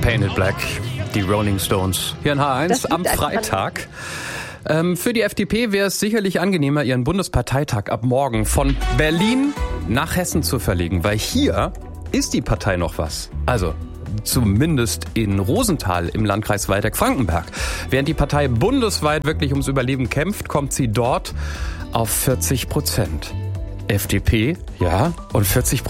Painted Black, die Rolling Stones. Hier in H1 am Freitag. Für die FDP wäre es sicherlich angenehmer, ihren Bundesparteitag ab morgen von Berlin nach Hessen zu verlegen, weil hier ist die Partei noch was. Also zumindest in Rosenthal im Landkreis Waldeck-Frankenberg. Während die Partei bundesweit wirklich ums Überleben kämpft, kommt sie dort auf 40%. FDP, ja, und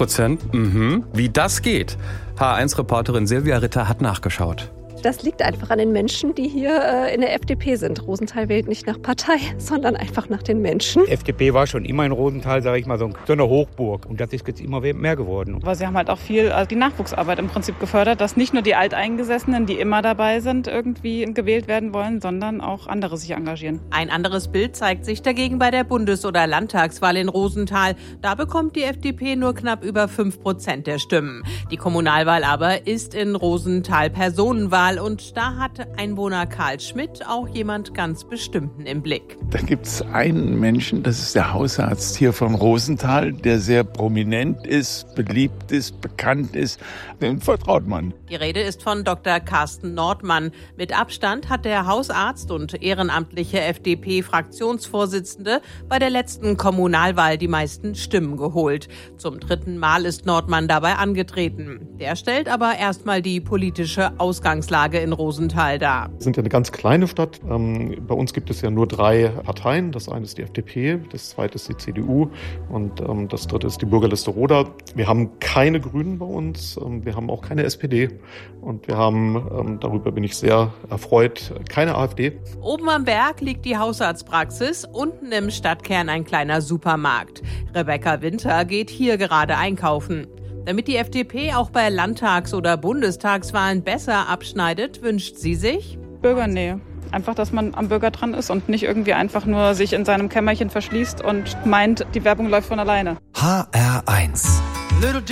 40%, wie das geht. H1-Reporterin Silvia Ritter hat nachgeschaut. Das liegt einfach an den Menschen, die hier in der FDP sind. Rosenthal wählt nicht nach Partei, sondern einfach nach den Menschen. Die FDP war schon immer in Rosenthal, sage ich mal, so eine Hochburg. Und das ist jetzt immer mehr geworden. Aber sie haben halt auch viel die Nachwuchsarbeit im Prinzip gefördert, dass nicht nur die Alteingesessenen, die immer dabei sind, irgendwie gewählt werden wollen, sondern auch andere sich engagieren. Ein anderes Bild zeigt sich dagegen bei der Bundes- oder Landtagswahl in Rosenthal. Da bekommt die FDP nur knapp über 5% der Stimmen. Die Kommunalwahl aber ist in Rosenthal Personenwahl. Und da hatte Einwohner Karl Schmidt auch jemand ganz Bestimmten im Blick. Da gibt es einen Menschen, das ist der Hausarzt hier von Rosenthal, der sehr prominent ist, beliebt ist, bekannt ist. Dem vertraut man. Die Rede ist von Dr. Carsten Nordmann. Mit Abstand hat der Hausarzt und ehrenamtliche FDP-Fraktionsvorsitzende bei der letzten Kommunalwahl die meisten Stimmen geholt. Zum 3. Mal ist Nordmann dabei angetreten. Der stellt aber erstmal die politische Ausgangslage in Rosenthal dar. Wir sind ja eine ganz kleine Stadt. Bei uns gibt es ja nur 3 Parteien. Das eine ist die FDP, das zweite ist die CDU und das dritte ist die Bürgerliste Roda. Wir haben keine Grünen bei uns, wir haben auch keine SPD und wir haben, darüber bin ich sehr erfreut, keine AfD. Oben am Berg liegt die Hausarztpraxis, unten im Stadtkern ein kleiner Supermarkt. Rebecca Winter geht hier gerade einkaufen. Damit die FDP auch bei Landtags- oder Bundestagswahlen besser abschneidet, wünscht sie sich Bürgernähe. Einfach, dass man am Bürger dran ist und nicht irgendwie einfach nur sich in seinem Kämmerchen verschließt und meint, die Werbung läuft von alleine. HR1